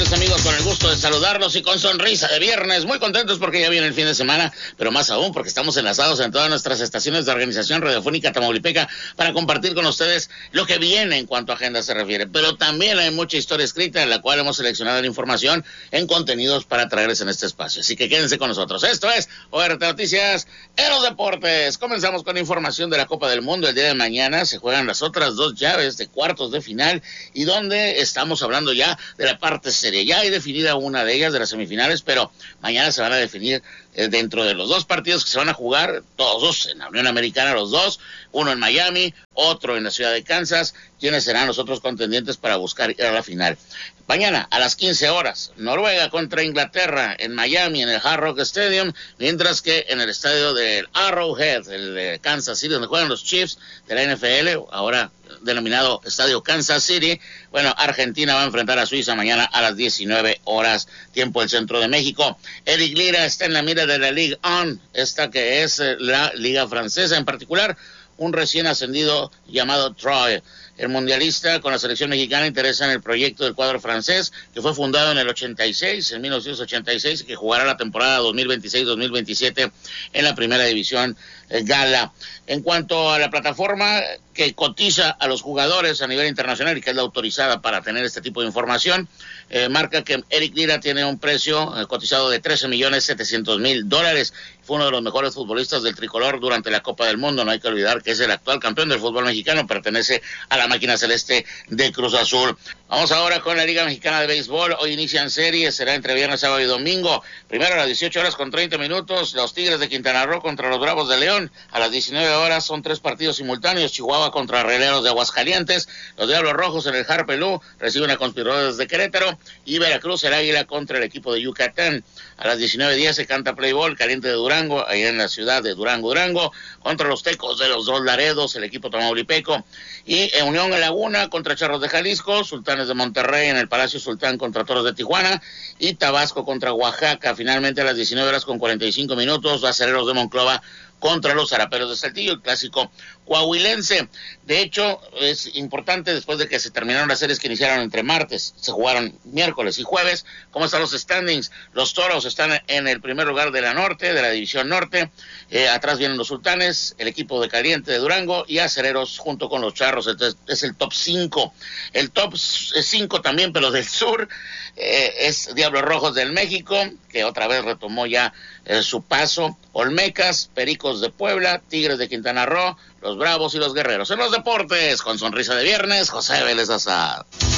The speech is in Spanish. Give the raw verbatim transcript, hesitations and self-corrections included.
tardes, amigos, con el gusto de saludarlos y con sonrisa de viernes, muy contentos porque ya viene el fin de semana, pero más aún porque estamos enlazados en todas nuestras estaciones de Organización Radiofónica Tamaulipeca para compartir con ustedes lo que viene en cuanto a agenda se refiere, pero también hay mucha historia escrita en la cual hemos seleccionado la información en contenidos para traerles en este espacio, así que quédense con nosotros. Esto es O R T Noticias en los Deportes. Comenzamos con información de la Copa del Mundo. El día de mañana se juegan las otras dos llaves de cuartos de final y donde estamos hablando ya de la parte seria. Ya hay definida una de ellas, de las semifinales, pero mañana se van a definir eh, dentro de los dos partidos que se van a jugar, todos en la Unión Americana, los dos, uno en Miami, otro en la ciudad de Kansas, quienes serán los otros contendientes para buscar ir a la final. Mañana a las quince horas, Noruega contra Inglaterra en Miami, en el Hard Rock Stadium, mientras que en el estadio del Arrowhead, el de Kansas City, donde juegan los Chiefs de la N F L, ahora denominado Estadio Kansas City, bueno, Argentina va a enfrentar a Suiza mañana a las diecinueve horas, tiempo del centro de México. Eric Lira está en la mira de la Ligue uno, esta que es la liga francesa, en particular un recién ascendido llamado Troyes. El mundialista con la selección mexicana interesa en el proyecto del cuadro francés, que fue fundado en el ochenta y seis, en mil novecientos ochenta y seis, y que jugará la temporada dos mil veintiséis dos mil veintisiete en la primera división eh, Gala. En cuanto a la plataforma que cotiza a los jugadores a nivel internacional y que es la autorizada para tener este tipo de información, eh, marca que Eric Lira tiene un precio eh, cotizado de trece millones setecientos mil dólares. Fue uno de los mejores futbolistas del tricolor durante la Copa del Mundo. No hay que olvidar que es el actual campeón del fútbol mexicano, pertenece a la máquina celeste de Cruz Azul. Vamos ahora con la Liga Mexicana de Béisbol. Hoy inician series, será entre viernes, sábado y domingo. Primero a las dieciocho horas con treinta minutos, los Tigres de Quintana Roo contra los Bravos de León. A las diecinueve horas son tres partidos simultáneos, Chihuahua contra Releros de Aguascalientes. Los Diablos Rojos en el Harpelú reciben a Conspiradores de Querétaro. Y Veracruz, el Águila contra el equipo de Yucatán. A las diecinueve diez se canta Play Ball, Caliente de Durango, allá en la ciudad de Durango, Durango, contra los Tecos de los Dos Laredos, el equipo tamaulipeco. Y en Unión Laguna contra Charros de Jalisco, Sultanes de Monterrey en el Palacio Sultán contra Toros de Tijuana, y Tabasco contra Oaxaca. Finalmente a las diecinueve horas con cuarenta y cinco minutos, Acereros de Monclova contra los Zaraperos de Saltillo, el clásico coahuilense. De hecho, es importante, después de que se terminaron las series que iniciaron entre martes, se jugaron miércoles y jueves, cómo están los standings. Los Toros están en el primer lugar de la norte, de la división norte, eh, atrás vienen los Sultanes, el equipo de Caliente de Durango y Acereros junto con los Charros. Entonces es el top cinco. El top cinco también, pero del sur, eh, es Diablos Rojos del México, que otra vez retomó ya eh, su paso, Olmecas, Pericos de Puebla, Tigres de Quintana Roo, los Bravos y los Guerreros. En los deportes, con sonrisa de viernes, José Vélez Azad.